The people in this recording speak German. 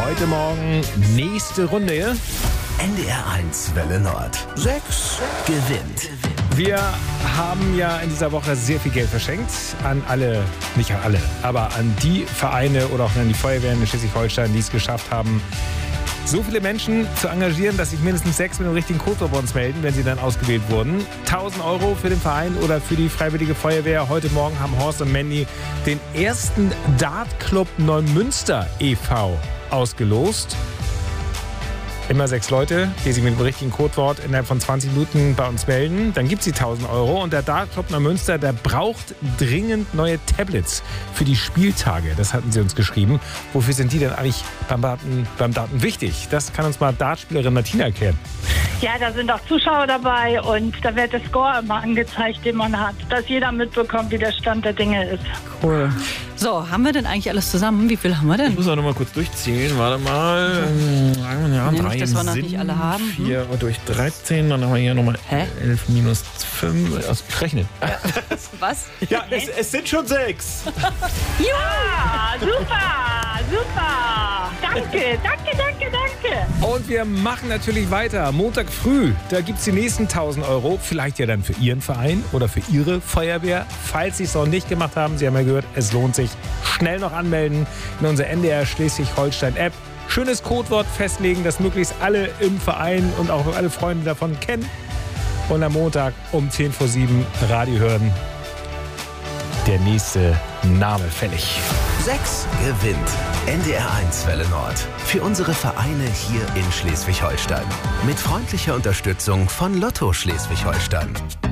Heute Morgen nächste Runde. NDR 1 Welle Nord. 6 gewinnt. Wir haben ja in dieser Woche sehr viel Geld verschenkt an alle, nicht an alle, aber an die Vereine oder auch an die Feuerwehren in Schleswig-Holstein, die es geschafft haben, so viele Menschen zu engagieren, dass sich mindestens 6 mit dem richtigen Code bei uns melden, wenn sie dann ausgewählt wurden. 1.000 Euro für den Verein oder für die Freiwillige Feuerwehr. Heute Morgen haben Horst und Mandy den ersten Dartclub Neumünster e.V. ausgelost. Immer 6 Leute, die sich mit dem richtigen Codewort innerhalb von 20 Minuten bei uns melden. Dann gibt es die 1.000 Euro. Und der Dartclub Neumünster, der braucht dringend neue Tablets für die Spieltage. Das hatten sie uns geschrieben. Wofür sind die denn eigentlich beim Darten wichtig? Das kann uns mal Dartspielerin Martina erklären. Ja, da sind auch Zuschauer dabei und da wird der Score immer angezeigt, den man hat. Dass jeder mitbekommt, wie der Stand der Dinge ist. Cool. So, haben wir denn eigentlich alles zusammen? Wie viel haben wir denn? Ich muss auch noch mal kurz durchzählen. Warte mal. Ja, Nee, 3 nicht, dass wir noch nicht alle haben. 4 durch 13. Dann haben wir hier nochmal 11 minus 5. Rechnen. Was? Ja, es sind schon 6. Ja, super, super. Danke. Und wir machen natürlich weiter. Montag früh, da gibt es die nächsten 1.000 Euro. Vielleicht ja dann für Ihren Verein oder für Ihre Feuerwehr. Falls Sie es noch nicht gemacht haben, Sie haben ja gehört, es lohnt sich. Schnell noch anmelden in unserer NDR Schleswig-Holstein-App. Schönes Codewort festlegen, das möglichst alle im Verein und auch alle Freunde davon kennen. Und am Montag um 6:50 Radio hören. Der nächste Name fällig. 6 gewinnt. NDR 1 Welle Nord. Für unsere Vereine hier in Schleswig-Holstein. Mit freundlicher Unterstützung von Lotto Schleswig-Holstein.